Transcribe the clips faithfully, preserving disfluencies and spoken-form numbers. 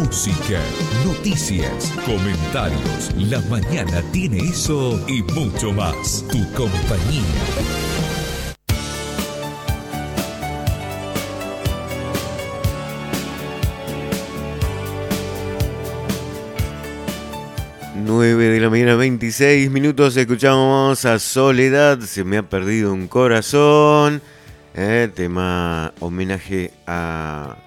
música, noticias, comentarios. La mañana tiene eso y mucho más. Tu compañía. nueve de la mañana, veintiséis minutos. Escuchamos a Soledad, Se me ha perdido un corazón. Eh, tema homenaje a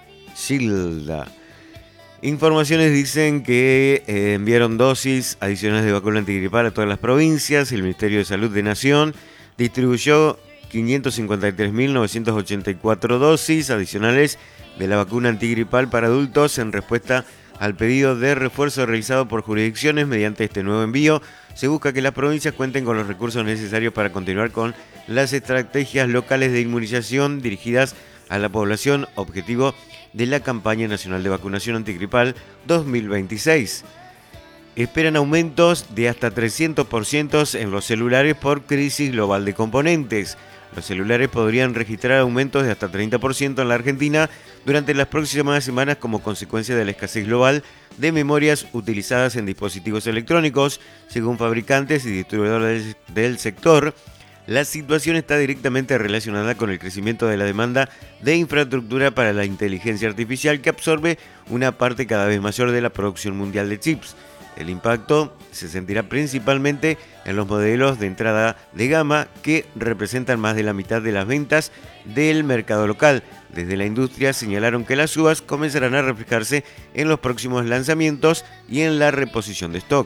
Gilda. Informaciones dicen que eh, enviaron dosis adicionales de vacuna antigripal a todas las provincias. El Ministerio de Salud de Nación distribuyó quinientas cincuenta y tres mil novecientas ochenta y cuatro dosis adicionales de la vacuna antigripal para adultos en respuesta al pedido de refuerzo realizado por jurisdicciones. Mediante este nuevo envío se busca que las provincias cuenten con los recursos necesarios para continuar con las estrategias locales de inmunización dirigidas a la población, objetivo de la campaña nacional de vacunación antigripal dos mil veintiséis. Esperan aumentos de hasta trescientos por ciento en los celulares por crisis global de componentes. Los celulares podrían registrar aumentos de hasta treinta por ciento en la Argentina durante las próximas semanas como consecuencia de la escasez global de memorias utilizadas en dispositivos electrónicos. Según fabricantes y distribuidores del sector, la situación está directamente relacionada con el crecimiento de la demanda de infraestructura para la inteligencia artificial, que absorbe una parte cada vez mayor de la producción mundial de chips. El impacto se sentirá principalmente en los modelos de entrada de gama, que representan más de la mitad de las ventas del mercado local. Desde la industria señalaron que las subas comenzarán a reflejarse en los próximos lanzamientos y en la reposición de stock.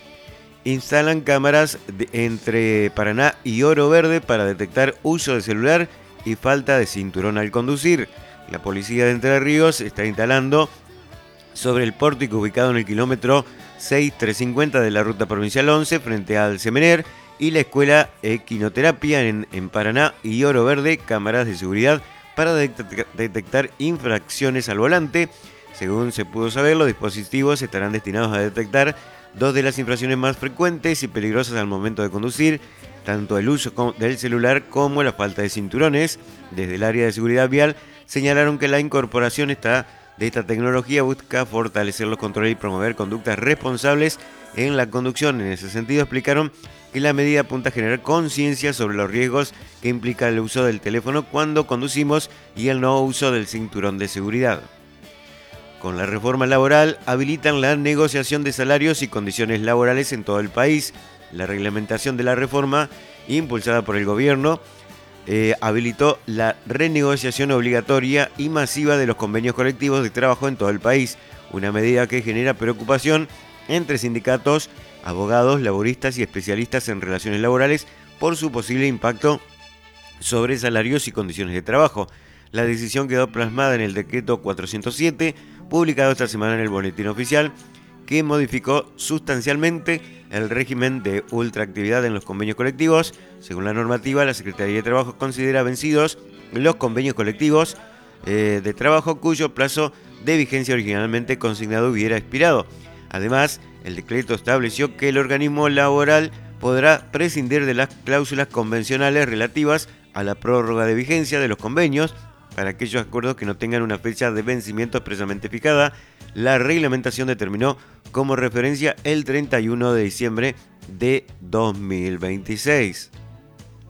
Instalan cámaras de, entre Paraná y Oro Verde para detectar uso de celular y falta de cinturón al conducir. La policía de Entre Ríos está instalando sobre el pórtico ubicado en el kilómetro seis mil trescientos cincuenta de la ruta provincial once frente al Semener y la escuela Equinoterapia en, en Paraná y Oro Verde, cámaras de seguridad para detect- detectar infracciones al volante. Según se pudo saber, los dispositivos estarán destinados a detectar dos de las infracciones más frecuentes y peligrosas al momento de conducir, tanto el uso del celular como la falta de cinturones. Desde el área de seguridad vial señalaron que la incorporación está de esta tecnología busca fortalecer los controles y promover conductas responsables en la conducción. En ese sentido, explicaron que la medida apunta a generar conciencia sobre los riesgos que implica el uso del teléfono cuando conducimos y el no uso del cinturón de seguridad. Con la reforma laboral, habilitan la negociación de salarios y condiciones laborales en todo el país. La reglamentación de la reforma, impulsada por el gobierno, Eh, habilitó la renegociación obligatoria y masiva de los convenios colectivos de trabajo en todo el país, una medida que genera preocupación entre sindicatos, abogados, laboristas y especialistas en relaciones laborales por su posible impacto sobre salarios y condiciones de trabajo. La decisión quedó plasmada en el decreto cuatrocientos siete, publicado esta semana en el Boletín Oficial, que modificó sustancialmente el régimen de ultraactividad en los convenios colectivos. Según la normativa, la Secretaría de Trabajo considera vencidos los convenios colectivos eh, de trabajo cuyo plazo de vigencia originalmente consignado hubiera expirado. Además, el decreto estableció que el organismo laboral podrá prescindir de las cláusulas convencionales relativas a la prórroga de vigencia de los convenios para aquellos acuerdos que no tengan una fecha de vencimiento expresamente fijada. La reglamentación determinó como referencia el treinta y uno de diciembre de dos mil veintiséis.